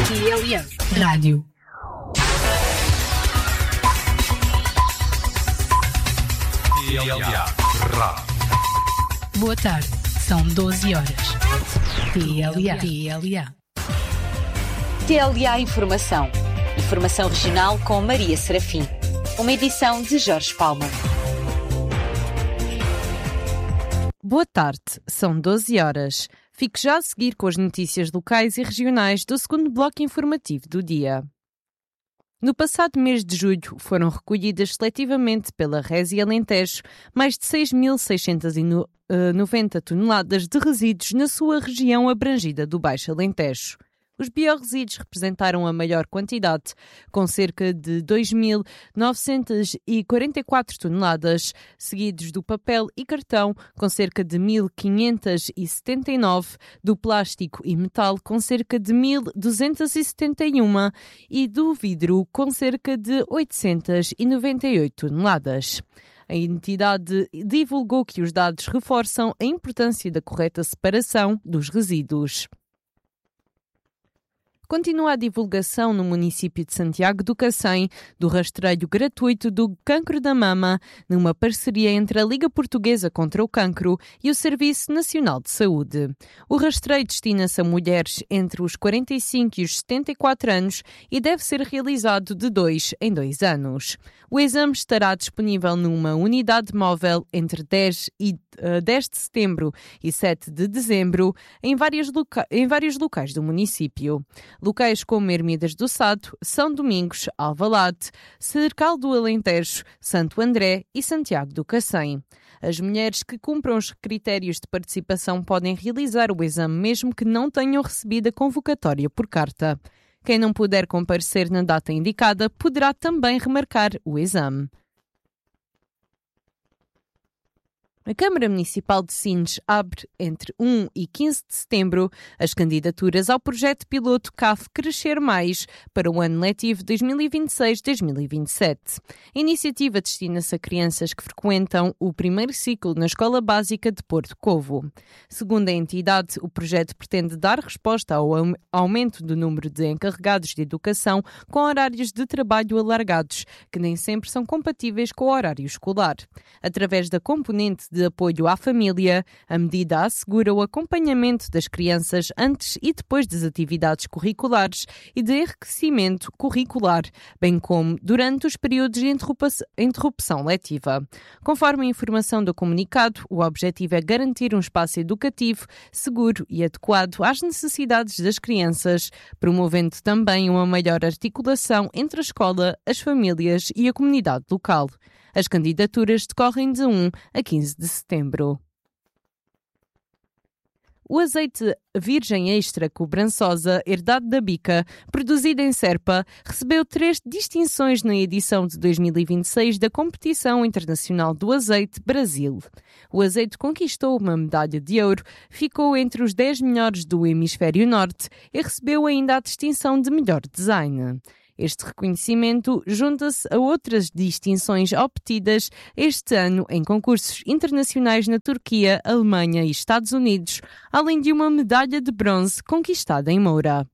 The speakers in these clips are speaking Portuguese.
TLA Rádio. TLA Rádio. Boa tarde, são 12 horas. TLA. TLA Informação. Informação regional com Maria Serafim. Uma edição de Jorge Palma. Boa tarde, são 12 horas. Fique já a seguir com as notícias locais e regionais do segundo bloco informativo do dia. No passado mês de julho, foram recolhidas seletivamente pela Resi Alentejo mais de 6.690 toneladas de resíduos na sua região abrangida do Baixo Alentejo. Os biorresíduos representaram a maior quantidade, com cerca de 2.944 toneladas, seguidos do papel e cartão, com cerca de 1.579, do plástico e metal, com cerca de 1.271 e do vidro, com cerca de 898 toneladas. A entidade divulgou que os dados reforçam a importância da correta separação dos resíduos. Continua a divulgação no município de Santiago do Cacém do rastreio gratuito do cancro da mama, numa parceria entre a Liga Portuguesa contra o Cancro e o Serviço Nacional de Saúde. O rastreio destina-se a mulheres entre os 45 e os 74 anos e deve ser realizado de 2 em 2 anos. O exame estará disponível numa unidade móvel entre 10 de setembro e 7 de dezembro em vários locais do município. Locais como Ermidas do Sado, São Domingos, Alvalade, Cercal do Alentejo, Santo André e Santiago do Cacém. As mulheres que cumpram os critérios de participação podem realizar o exame mesmo que não tenham recebido a convocatória por carta. Quem não puder comparecer na data indicada poderá também remarcar o exame. A Câmara Municipal de Sines abre, entre 1 e 15 de setembro, as candidaturas ao projeto piloto CAF Crescer Mais para o ano letivo 2026-2027. A iniciativa destina-se a crianças que frequentam o primeiro ciclo na Escola Básica de Porto Covo. Segundo a entidade, o projeto pretende dar resposta ao aumento do número de encarregados de educação com horários de trabalho alargados, que nem sempre são compatíveis com o horário escolar. Através da componente de apoio à família, a medida assegura o acompanhamento das crianças antes e depois das atividades curriculares e de enriquecimento curricular, bem como durante os períodos de interrupção letiva. Conforme a informação do comunicado, o objetivo é garantir um espaço educativo, seguro e adequado às necessidades das crianças, promovendo também uma maior articulação entre a escola, as famílias e a comunidade local. As candidaturas decorrem de 1 a 15 de setembro. O azeite virgem extra cobrançosa, herdado da Bica, produzido em Serpa, recebeu 3 distinções na edição de 2026 da Competição Internacional do Azeite Brasil. O azeite conquistou uma medalha de ouro, ficou entre os 10 melhores do Hemisfério Norte e recebeu ainda a distinção de melhor design. Este reconhecimento junta-se a outras distinções obtidas este ano em concursos internacionais na Turquia, Alemanha e Estados Unidos, além de uma medalha de bronze conquistada em Moura.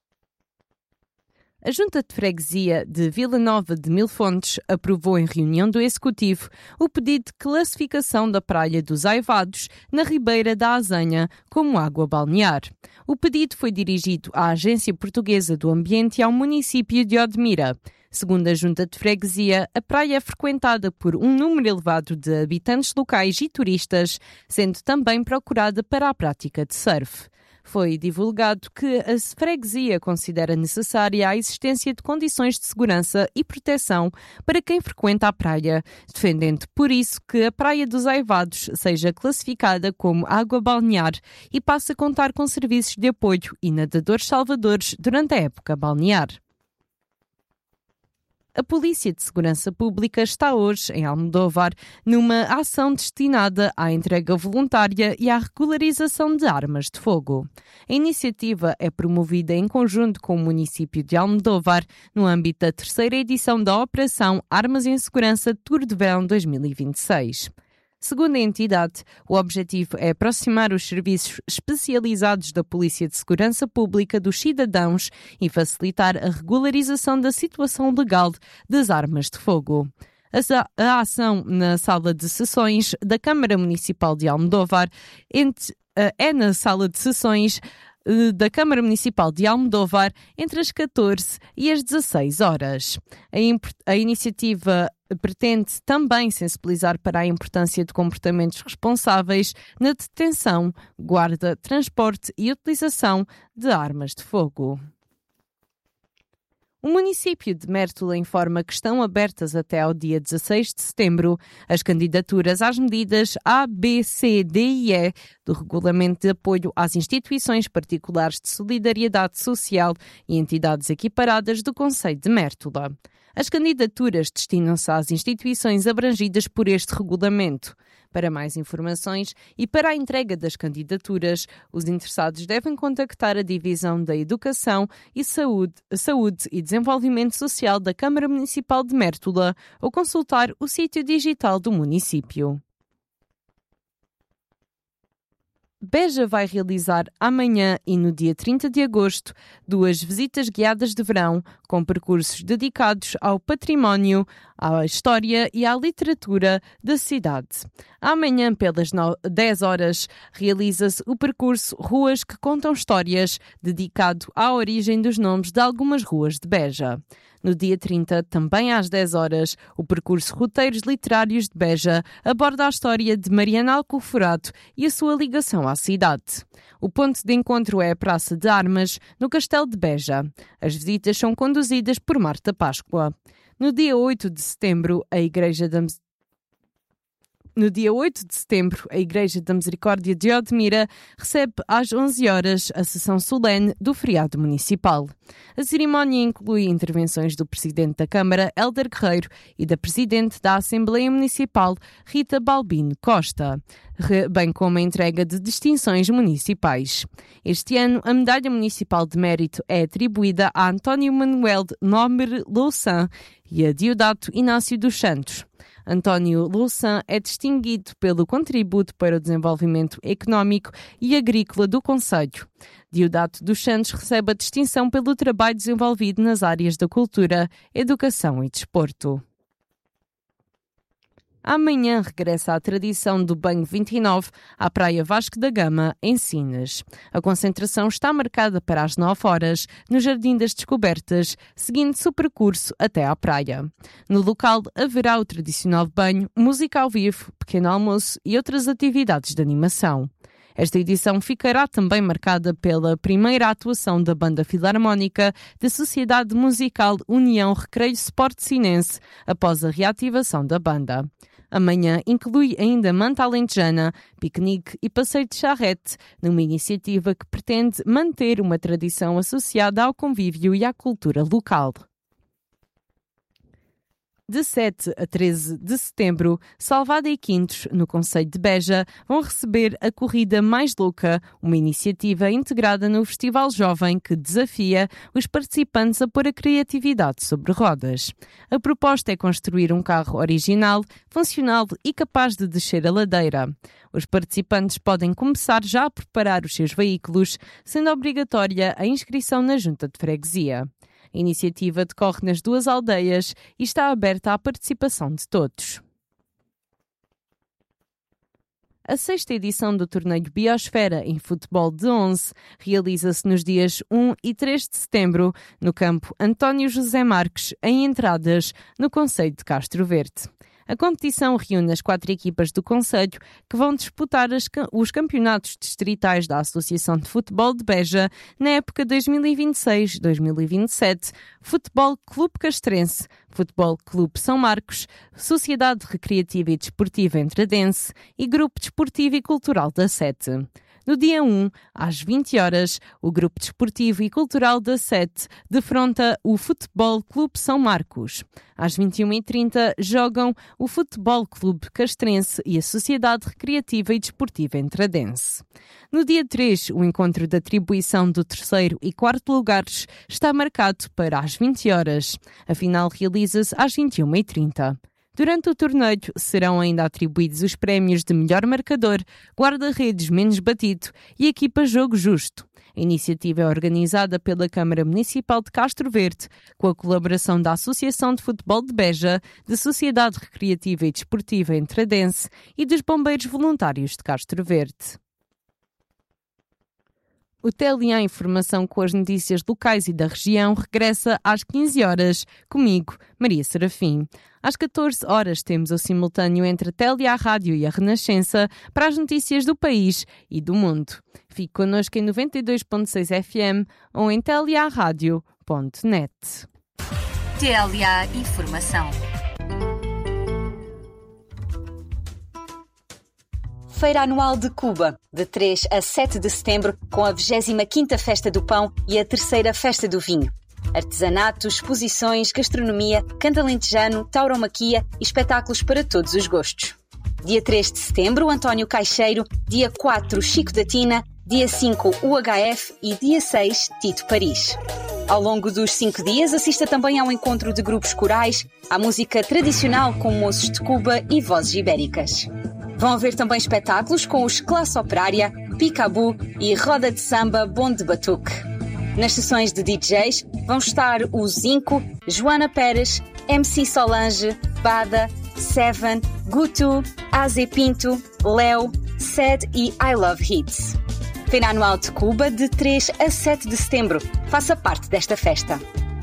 A Junta de Freguesia de Vila Nova de Mil Fontes aprovou em reunião do Executivo o pedido de classificação da Praia dos Aivados, na Ribeira da Azenha, como água balnear. O pedido foi dirigido à Agência Portuguesa do Ambiente e ao município de Odmira. Segundo a Junta de Freguesia, a praia é frequentada por um número elevado de habitantes locais e turistas, sendo também procurada para a prática de surf. Foi divulgado que a freguesia considera necessária a existência de condições de segurança e proteção para quem frequenta a praia, defendendo por isso que a Praia dos Aivados seja classificada como água balnear e passe a contar com serviços de apoio e nadadores salvadores durante a época balnear. A Polícia de Segurança Pública está hoje, em Almodóvar, numa ação destinada à entrega voluntária e à regularização de armas de fogo. A iniciativa é promovida em conjunto com o município de Almodóvar, no âmbito da 3ª edição da Operação Armas em Segurança Tour de Verão 2026. Segundo a entidade, o objetivo é aproximar os serviços especializados da Polícia de Segurança Pública dos cidadãos e facilitar a regularização da situação legal das armas de fogo. A ação na sala de sessões da Câmara Municipal de Almodóvar é na sala de sessões da Câmara Municipal de Almodóvar entre as 14 e as 16 horas. A iniciativa pretende também sensibilizar para a importância de comportamentos responsáveis na detenção, guarda, transporte e utilização de armas de fogo. O município de Mértola informa que estão abertas até ao dia 16 de setembro as candidaturas às medidas A, B, C, D e E do Regulamento de Apoio às Instituições Particulares de Solidariedade Social e entidades equiparadas do Concelho de Mértola. As candidaturas destinam-se às instituições abrangidas por este regulamento. Para mais informações e para a entrega das candidaturas, os interessados devem contactar a Divisão da Educação e Saúde e Desenvolvimento Social da Câmara Municipal de Mértola ou consultar o sítio digital do município. Beja vai realizar amanhã e no dia 30 de agosto 2 visitas guiadas de verão com percursos dedicados ao património, à história e à literatura da cidade. Amanhã, pelas 10 horas, realiza-se o percurso Ruas que Contam Histórias, dedicado à origem dos nomes de algumas ruas de Beja. No dia 30, também às 10 horas, o percurso Roteiros Literários de Beja aborda a história de Mariana Alcoforado e a sua ligação à cidade. O ponto de encontro é a Praça de Armas, no Castelo de Beja. As visitas são conduzidas por Marta Páscoa. No dia 8 de setembro, a Igreja da Misericórdia de Odmira recebe às 11 horas a sessão solene do feriado municipal. A cerimónia inclui intervenções do Presidente da Câmara, Hélder Guerreiro, e da Presidente da Assembleia Municipal, Rita Balbino Costa, bem como a entrega de distinções municipais. Este ano, a Medalha Municipal de Mérito é atribuída a António Manuel Nobre Louçã e a Diodato Inácio dos Santos. António Louçã é distinguido pelo contributo para o desenvolvimento económico e agrícola do concelho. Diodato dos Santos recebe a distinção pelo trabalho desenvolvido nas áreas da cultura, educação e desporto. Amanhã regressa a tradição do banho 29 à Praia Vasco da Gama, em Sines. A concentração está marcada para as 9 horas, no Jardim das Descobertas, seguindo-se o percurso até à praia. No local haverá o tradicional banho, música ao vivo, pequeno almoço e outras atividades de animação. Esta edição ficará também marcada pela primeira atuação da Banda Filarmónica da Sociedade Musical União Recreio Sport Sinense, após a reativação da banda. Amanhã inclui ainda Manta Alentejana, piquenique e passeio de charrete, numa iniciativa que pretende manter uma tradição associada ao convívio e à cultura local. De 7 a 13 de setembro, Salvada e Quintos, no concelho de Beja, vão receber a Corrida Mais Louca, uma iniciativa integrada no Festival Jovem que desafia os participantes a pôr a criatividade sobre rodas. A proposta é construir um carro original, funcional e capaz de descer a ladeira. Os participantes podem começar já a preparar os seus veículos, sendo obrigatória a inscrição na Junta de Freguesia. A iniciativa decorre nas 2 aldeias e está aberta à participação de todos. A 6ª edição do torneio Biosfera em futebol de 11 realiza-se nos dias 1 e 3 de setembro no campo António José Marques, em Entradas, no concelho de Castro Verde. A competição reúne as 4 equipas do concelho que vão disputar os campeonatos distritais da Associação de Futebol de Beja na época 2026-2027, Futebol Clube Castrense, Futebol Clube São Marcos, Sociedade Recreativa e Desportiva Entradense e Grupo Desportivo e Cultural da Sete. No dia 1, às 20 horas, o Grupo Desportivo e Cultural da Sete defronta o Futebol Clube São Marcos. Às 21h30, jogam o Futebol Clube Castrense e a Sociedade Recreativa e Desportiva Entradense. No dia 3, o encontro de atribuição do 3º e 4º lugares está marcado para às 20 horas. A final realiza-se às 21h30. Durante o torneio serão ainda atribuídos os prémios de melhor marcador, guarda-redes menos batido e equipa jogo justo. A iniciativa é organizada pela Câmara Municipal de Castro Verde, com a colaboração da Associação de Futebol de Beja, da Sociedade Recreativa e Desportiva Entradense e dos Bombeiros Voluntários de Castro Verde. O TLA Informação com as notícias locais e da região regressa às 15 horas, comigo, Maria Serafim. Às 14 horas temos o simultâneo entre a TLA Rádio e a Renascença para as notícias do país e do mundo. Fique connosco em 92.6 FM ou em tlarádio.net. TLA Informação. Feira Anual de Cuba, de 3 a 7 de setembro, com a 25ª Festa do Pão e a 3ª Festa do Vinho. Artesanato, exposições, gastronomia, canto alentejano, tauromaquia e espetáculos para todos os gostos. Dia 3 de setembro, António Caixeiro, dia 4, Chico da Tina, dia 5, UHF e dia 6, Tito Paris. Ao longo dos 5 dias, assista também ao encontro de grupos corais, à música tradicional com moços de Cuba e vozes ibéricas. Vão haver também espetáculos com os Classe Operária, Picabu e Roda de Samba Bonde de Batuque. Nas sessões de DJs vão estar o Zinco, Joana Pérez, MC Solange, Bada, Seven, Gutu, Aze Pinto, Léo, Sed e I Love Hits. Feira Anual de Cuba de 3 a 7 de setembro. Faça parte desta festa.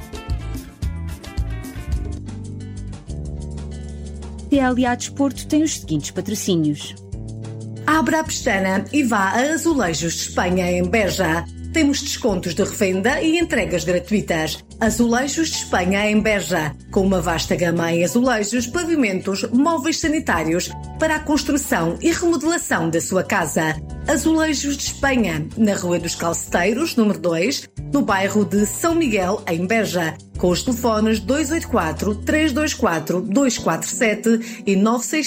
TLA Desporto tem os seguintes patrocínios. Abra a pestana e vá a Azulejos de Espanha, em Beja. Temos descontos de revenda e entregas gratuitas. Azulejos de Espanha, em Beja, com uma vasta gama em azulejos, pavimentos, móveis sanitários para a construção e remodelação da sua casa. Azulejos de Espanha, na Rua dos Calceteiros, número 2, no bairro de São Miguel, em Beja, com os telefones 284-324-247 e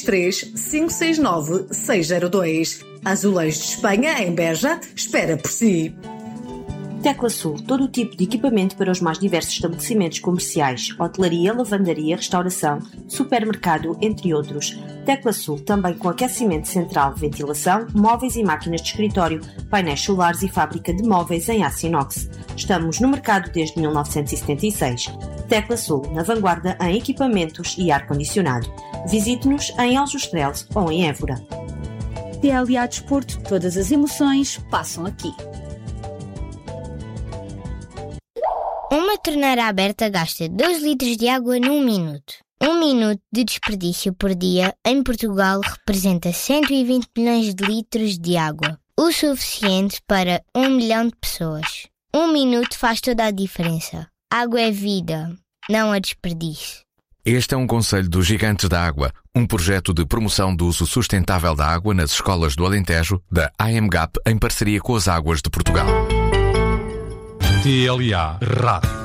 963-569-602. Azulejos de Espanha, em Beja, espera por si. Tecla Sul, todo o tipo de equipamento para os mais diversos estabelecimentos comerciais, hotelaria, lavandaria, restauração, supermercado, entre outros. Tecla Sul, também com aquecimento central, ventilação, móveis e máquinas de escritório, painéis solares e fábrica de móveis em aço inox. Estamos no mercado desde 1976. Tecla Sul, na vanguarda em equipamentos e ar-condicionado. Visite-nos em Aljustrel ou em Évora. TLA Desporto, todas as emoções passam aqui. Uma torneira aberta gasta 2 litros de água num minuto. 1 minuto de desperdício por dia em Portugal representa 120 milhões de litros de água. O suficiente para 1 milhão de pessoas. 1 minuto faz toda a diferença. Água é vida, não a desperdício. Este é um conselho dos Gigantes da Água, um projeto de promoção do uso sustentável da água nas escolas do Alentejo, da AMGAP, em parceria com as Águas de Portugal. TLA Rádio.